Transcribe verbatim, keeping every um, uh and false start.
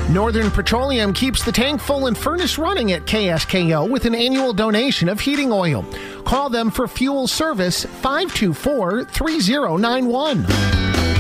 Northern Petroleum keeps the tank full and furnace running at K S K O with an annual donation of heating oil. Call them for fuel service five two four, three zero nine one.